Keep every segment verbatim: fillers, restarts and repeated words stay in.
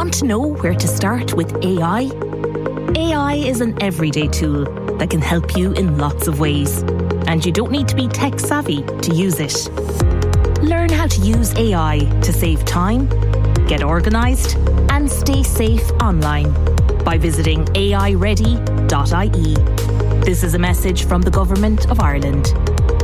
Want to know where to start with A I? A I is an everyday tool that can help you in lots of ways, and you don't need to be tech savvy to use it. Learn how to use A I to save time, get organised, and stay safe online by visiting A I ready dot I E. This is a message from the Government of Ireland.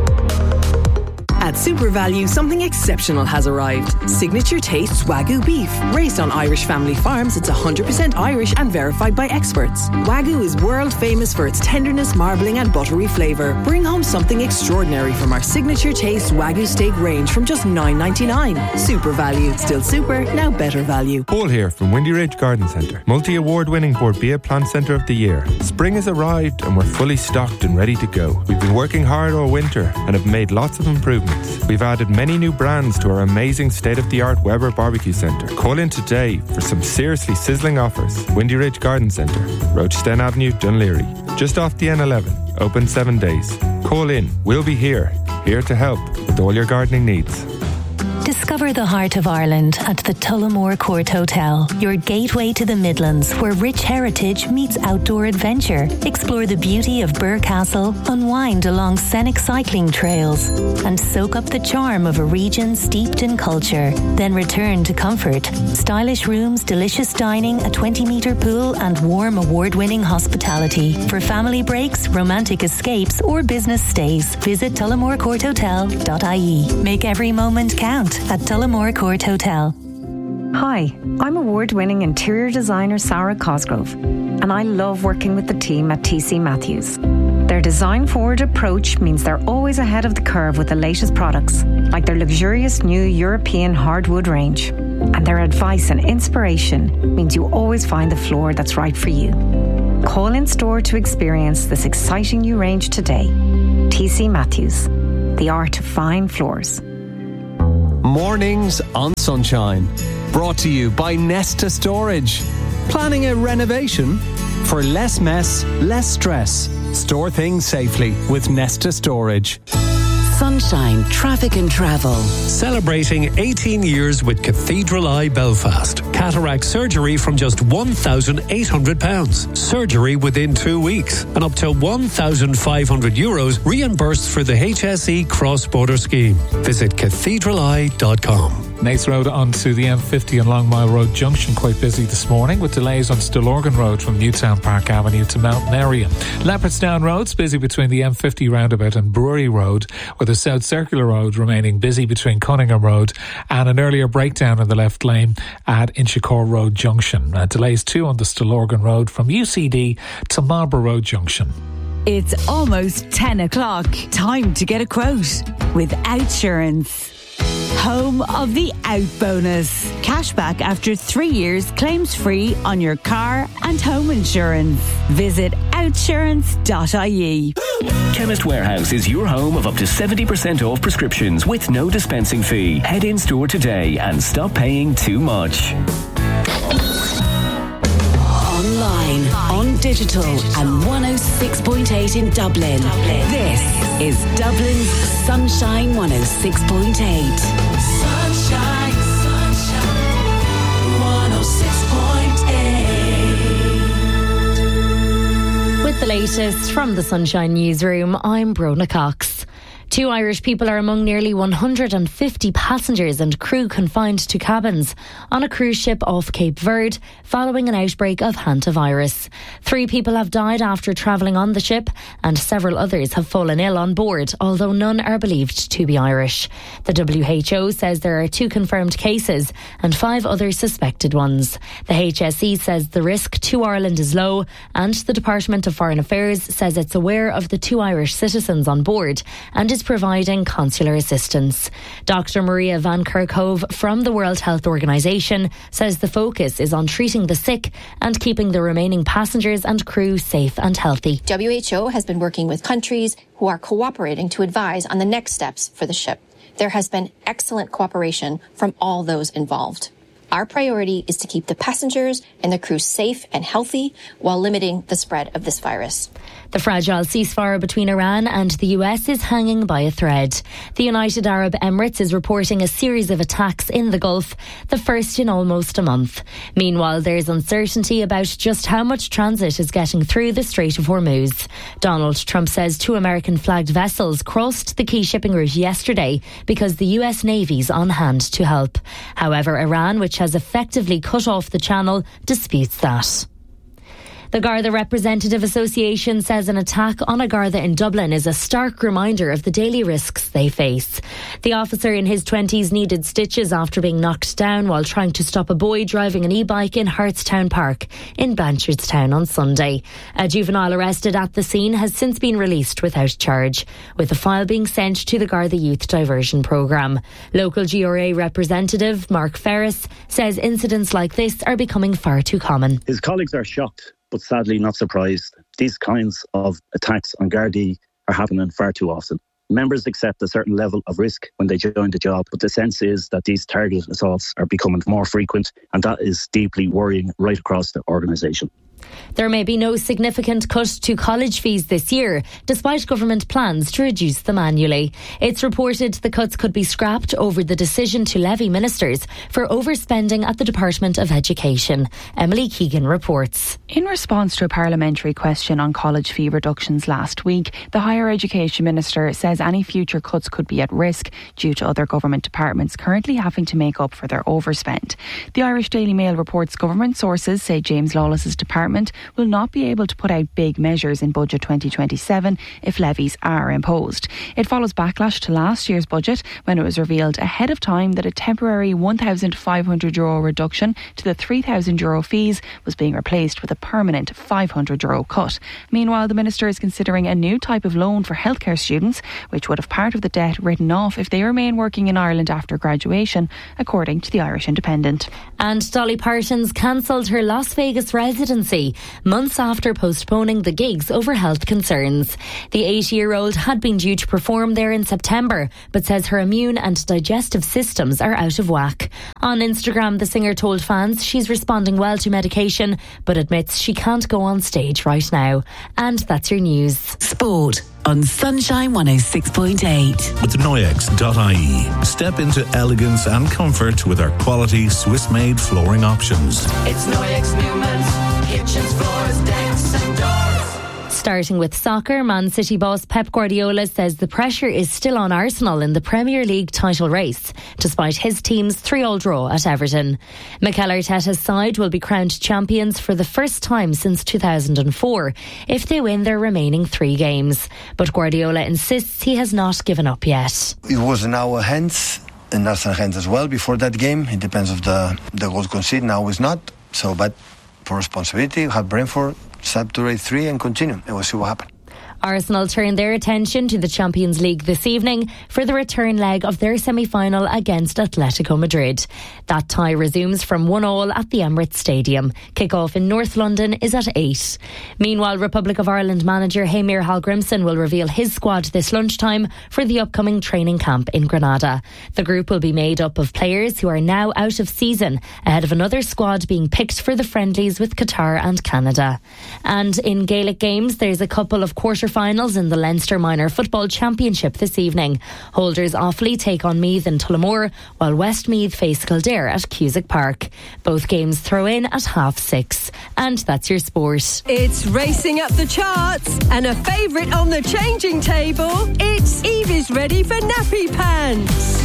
At SuperValu, something exceptional has arrived. Signature Tastes Wagyu beef. Raised on Irish family farms, it's one hundred percent Irish and verified by experts. Wagyu is world famous for its tenderness, marbling and buttery flavour. Bring home something extraordinary from our Signature Taste Wagyu steak range from just nine ninety-nine. SuperValu. Still super, now better value. Paul here from Windy Ridge Garden Centre. Multi-award winning Borbia Plant Centre of the Year. Spring has arrived and we're fully stocked and ready to go. We've been working hard all winter and have made lots of improvements. We've added many new brands to our amazing state-of-the-art Weber Barbecue Centre. Call in today for some seriously sizzling offers. Windy Ridge Garden Centre, Rochester Avenue, Dunleary. Just off the N eleven. Open seven days. Call in. We'll be here. Here to help with all your gardening needs. Discover the heart of Ireland at the Tullamore Court Hotel, your gateway to the Midlands, where rich heritage meets outdoor adventure. Explore the beauty of Birr Castle, unwind along scenic cycling trails, and soak up the charm of a region steeped in culture. Then return to comfort. Stylish rooms, delicious dining, a twenty metre pool, and warm award-winning hospitality. For family breaks, romantic escapes, or business stays, visit tullamore court hotel dot I E. Make every moment count at Tullamore Court Hotel. Hi, I'm award-winning interior designer Sarah Cosgrove, and I love working with the team at T C Matthews. Their design-forward approach means they're always ahead of the curve with the latest products, like their luxurious new European hardwood range. And their advice and inspiration means you always find the floor that's right for you. Call in store to experience this exciting new range today. T C Matthews, the art of fine floors. Mornings on Sunshine. Brought to you by Nesta Storage. Planning a renovation? For less mess, less stress. Store things safely with Nesta Storage. Sunshine Traffic and Travel. Celebrating eighteen years with Cathedral Eye Belfast. Cataract surgery from just one thousand eight hundred pounds. Surgery within two weeks. And up to one thousand five hundred euros reimbursed for the H S E cross-border scheme. Visit cathedral eye dot com. Naas Road onto the M fifty and Longmire Road Junction quite busy this morning with delays on Stillorgan Road from Newtown Park Avenue to Mount Merriam. Leopardstown Road's busy between the M fifty roundabout and Brewery Road, with the South Circular Road remaining busy between Cunningham Road and an earlier breakdown in the left lane at Inchicore Road Junction. Uh, delays too on the Stillorgan Road from U C D to Marlborough Road Junction. It's almost ten o'clock. Time to get a quote with Outsurance. Home of the Out Bonus. Cashback after three years, claims free on your car and home insurance. Visit outsurance dot I E. Chemist Warehouse is your home of up to seventy percent off prescriptions with no dispensing fee. Head in store today and stop paying too much. Online, on digital, and one oh six point eight in Dublin. Dublin. This is Dublin's Sunshine one oh six point eight. Sunshine, sunshine, one oh six point eight. With the latest from the Sunshine Newsroom, I'm Brona Cox. Two Irish people are among nearly one hundred fifty passengers and crew confined to cabins on a cruise ship off Cape Verde following an outbreak of hantavirus. Three people have died after travelling on the ship and several others have fallen ill on board, although none are believed to be Irish. The W H O says there are two confirmed cases and five other suspected ones. The H S E says the risk to Ireland is low, and the Department of Foreign Affairs says it's aware of the two Irish citizens on board and is providing consular assistance. Doctor Maria Van Kerkhove from the World Health Organization says the focus is on treating the sick and keeping the remaining passengers and crew safe and healthy. W H O has been working with countries who are cooperating to advise on the next steps for the ship. There has been excellent cooperation from all those involved. Our priority is to keep the passengers and the crew safe and healthy while limiting the spread of this virus. The fragile ceasefire between Iran and the U S is hanging by a thread. The United Arab Emirates is reporting a series of attacks in the Gulf, the first in almost a month. Meanwhile, there's uncertainty about just how much transit is getting through the Strait of Hormuz. Donald Trump says two American-flagged vessels crossed the key shipping route yesterday because the U S Navy's on hand to help. However, Iran, which has effectively cut off the channel, disputes that. The Garda Representative Association says an attack on a Garda in Dublin is a stark reminder of the daily risks they face. The officer in his twenties needed stitches after being knocked down while trying to stop a boy driving an e-bike in Hartstown Park in Blanchardstown on Sunday. A juvenile arrested at the scene has since been released without charge, with the file being sent to the Garda Youth Diversion Programme. Local G R A representative Mark Ferris says incidents like this are becoming far too common. His colleagues are shocked, but sadly not surprised. These kinds of attacks on Gardaí are happening far too often. Members accept a certain level of risk when they join the job, but the sense is that these target assaults are becoming more frequent, and that is deeply worrying right across the organisation. There may be no significant cut to college fees this year, despite government plans to reduce them annually. It's reported the cuts could be scrapped over the decision to levy ministers for overspending at the Department of Education. Emily Keegan reports. In response to a parliamentary question on college fee reductions last week, the Higher Education Minister says any future cuts could be at risk due to other government departments currently having to make up for their overspend. The Irish Daily Mail reports government sources say James Lawless's department will not be able to put out big measures in Budget twenty twenty-seven if levies are imposed. It follows backlash to last year's budget when it was revealed ahead of time that a temporary one thousand five hundred euro reduction to the three thousand euro fees was being replaced with a permanent five hundred euro cut. Meanwhile, the Minister is considering a new type of loan for healthcare students, which would have part of the debt written off if they remain working in Ireland after graduation, according to the Irish Independent. And Dolly Parton's cancelled her Las Vegas residency months after postponing the gigs over health concerns. The eighty-year-old had been due to perform there in September, but says her immune and digestive systems are out of whack. On Instagram, the singer told fans she's responding well to medication, but admits she can't go on stage right now. And that's your news. Sport on Sunshine one oh six point eight. With Noyex dot I E, step into elegance and comfort with our quality Swiss-made flooring options. It's Noyex Newman's kitchens, floors, decks and doors. Starting with soccer, Man City boss Pep Guardiola says the pressure is still on Arsenal in the Premier League title race, despite his team's three-all draw at Everton. Mikel Arteta's side will be crowned champions for the first time since two thousand four if they win their remaining three games. But Guardiola insists he has not given up yet. It was in our hands, in Arsenal's hands as well before that game. It depends of the, the goals conceded. Now it's not. So, but for responsibility, we have Brentford, sub to rate three and continue, and we'll see what happens. Arsenal turn their attention to the Champions League this evening for the return leg of their semi-final against Atletico Madrid. That tie resumes from one all at the Emirates Stadium. Kick-off in North London is at eight. Meanwhile, Republic of Ireland manager Heimir Hallgrimsson will reveal his squad this lunchtime for the upcoming training camp in Granada. The group will be made up of players who are now out of season, ahead of another squad being picked for the friendlies with Qatar and Canada. And in Gaelic games, there's a couple of quarter finals in the Leinster Minor Football Championship this evening. Holders Offaly take on Meath in Tullamore, while Westmeath face Kildare at Cusack Park. Both games throw in at half six. And that's your sport. It's racing up the charts and a favourite on the changing table. It's Evie's ready for nappy pants.